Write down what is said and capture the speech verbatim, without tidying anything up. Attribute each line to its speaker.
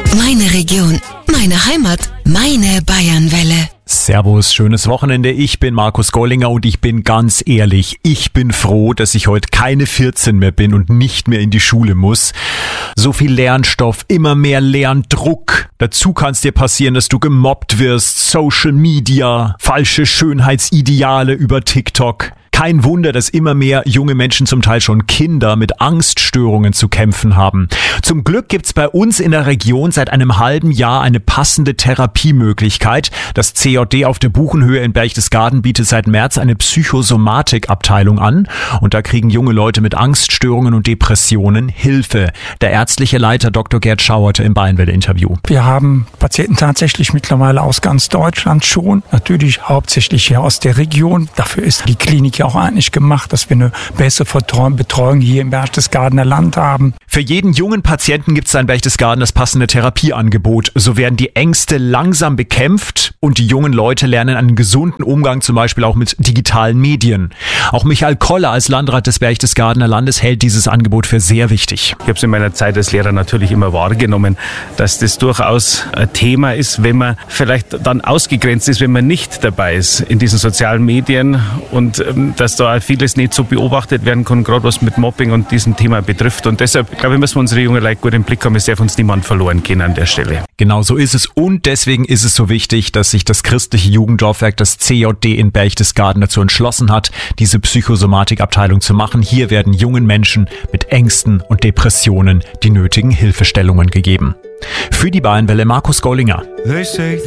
Speaker 1: Meine Region, meine Heimat, meine Bayernwelle.
Speaker 2: Servus, schönes Wochenende. Ich bin Markus Gollinger und ich bin ganz ehrlich, ich bin froh, dass ich heute keine vierzehn mehr bin und nicht mehr in die Schule muss. So viel Lernstoff, immer mehr Lerndruck. Dazu kann es dir passieren, dass du gemobbt wirst, Social Media, falsche Schönheitsideale über TikTok. Kein Wunder, dass immer mehr junge Menschen, zum Teil schon Kinder, mit Angststörungen zu kämpfen haben. Zum Glück gibt's bei uns in der Region seit einem halben Jahr eine passende Therapiemöglichkeit. Das C J D auf der Buchenhöhe in Berchtesgaden bietet seit März eine Psychosomatikabteilung an. Und da kriegen junge Leute mit Angststörungen und Depressionen Hilfe. Der ärztliche Leiter Doktor Gerd Schauerte im Bayernwelle-Interview.
Speaker 3: Wir haben Patienten tatsächlich mittlerweile aus ganz Deutschland schon. Natürlich hauptsächlich hier aus der Region. Dafür ist die Klinik ja auch eigentlich gemacht, dass wir eine bessere Betreuung hier im Berchtesgadener Land haben.
Speaker 2: Für jeden jungen Patienten gibt es in Berchtesgaden das passende Therapieangebot. So werden die Ängste langsam bekämpft und die jungen Leute lernen einen gesunden Umgang zum Beispiel auch mit digitalen Medien. Auch Michael Koller als Landrat des Berchtesgadener Landes hält dieses Angebot für sehr wichtig.
Speaker 4: Ich habe es in meiner Zeit als Lehrer natürlich immer wahrgenommen, dass das durchaus ein Thema ist, wenn man vielleicht dann ausgegrenzt ist, wenn man nicht dabei ist in diesen sozialen Medien und ähm, dass da vieles nicht so beobachtet werden kann, gerade was mit Mobbing und diesem Thema betrifft. Und deshalb, glaube ich, müssen wir unsere jungen Leute gut im Blick haben. Es darf uns niemand verloren gehen an der Stelle.
Speaker 2: Genau so ist es. Und deswegen ist es so wichtig, dass sich das christliche Jugenddorfwerk, das C J D in Berchtesgaden, dazu entschlossen hat, diese Psychosomatikabteilung zu machen. Hier werden jungen Menschen mit Ängsten und Depressionen die nötigen Hilfestellungen gegeben. Für die Bayernwelle Markus Gollinger.